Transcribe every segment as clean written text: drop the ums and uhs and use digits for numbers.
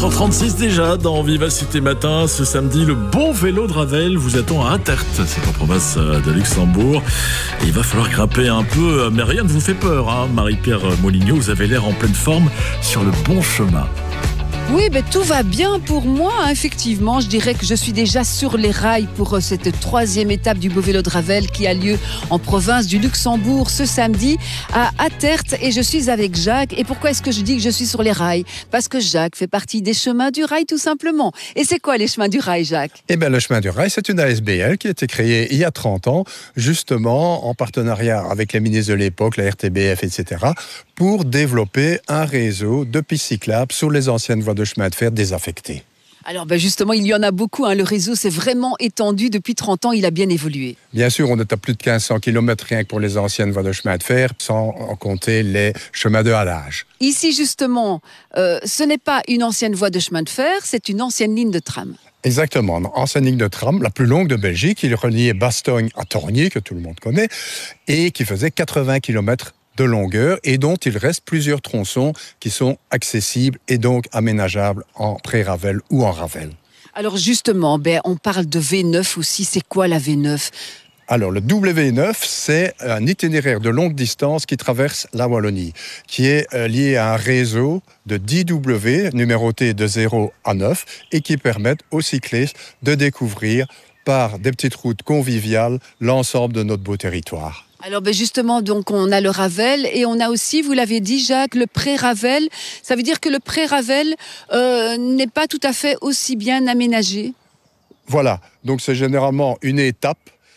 4h36 déjà dans Vivacité Matin. Ce samedi, le bon vélo de Ravel vous attend à Attert, c'est en province de Luxembourg. Et il va falloir grimper un peu, mais rien ne vous fait peur, hein. Marie-Pierre Moligno, vous avez l'air en pleine forme sur le bon chemin. Oui, tout va bien pour moi, hein. Effectivement. Je dirais que je suis déjà sur les rails pour cette 3e étape du beau vélo de Ravel qui a lieu en province du Luxembourg ce samedi à Attert. Et je suis avec Jacques. Et pourquoi est-ce que je dis que je suis sur les rails ? Parce que Jacques fait partie des chemins du rail, tout simplement. Et c'est quoi les chemins du rail, Jacques ? Eh bien, le chemin du rail, c'est une ASBL qui a été créée il y a 30 ans, justement en partenariat avec les ministres de l'époque, la RTBF, etc., pour développer un réseau de pistes cyclables sur les anciennes voies de chemin de fer désaffectées. Alors justement, il y en a beaucoup, hein. Le réseau s'est vraiment étendu depuis 30 ans, il a bien évolué. Bien sûr, on est à plus de 1500 km rien que pour les anciennes voies de chemin de fer, sans en compter les chemins de halage. Ici, justement, ce n'est pas une ancienne voie de chemin de fer, c'est une ancienne ligne de tram. Exactement, une ancienne ligne de tram, la plus longue de Belgique, il reliait Bastogne à Torgny, que tout le monde connaît, et qui faisait 80 km de longueur et dont il reste plusieurs tronçons qui sont accessibles et donc aménageables en pré-Ravel ou en Ravel. Alors justement, on parle de V9 aussi. C'est quoi la V9 ? Alors, le W9, c'est un itinéraire de longue distance qui traverse la Wallonie, qui est lié à un réseau de 10 W, numérotés de 0 à 9, et qui permettent aux cyclistes de découvrir par des petites routes conviviales l'ensemble de notre beau territoire. Alors justement, donc on a le Ravel et on a aussi, vous l'avez dit Jacques, le pré-Ravel. Ça veut dire que le pré-Ravel n'est pas tout à fait aussi bien aménagé. Voilà, donc c'est généralement une étape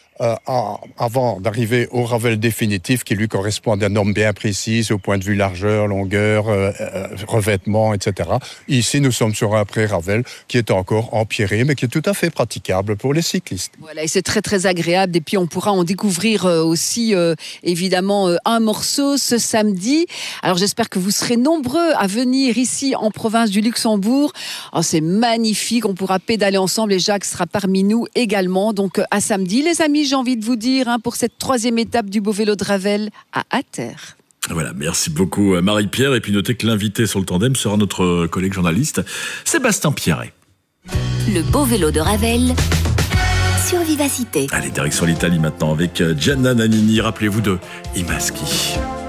avant d'arriver au Ravel définitif qui lui correspond à des normes bien précises au point de vue largeur, longueur, revêtement, etc. Ici, nous sommes sur un pré-Ravel qui est encore empierré, mais qui est tout à fait praticable pour les cyclistes. Voilà, et c'est très très agréable. Et puis on pourra en découvrir aussi évidemment un morceau ce samedi. Alors j'espère que vous serez nombreux à venir ici en province du Luxembourg. Oh, c'est magnifique, on pourra pédaler ensemble et Jacques sera parmi nous également. Donc à samedi, les amis. J'ai envie de vous dire, pour cette 3e étape du beau vélo de Ravel à Attert. Voilà, merci beaucoup Marie-Pierre. Et puis notez que l'invité sur le tandem sera notre collègue journaliste Sébastien Pierret. Le beau vélo de Ravel sur Vivacité. Allez, direction l'Italie maintenant avec Gianna Nannini. Rappelez-vous de I Maschi.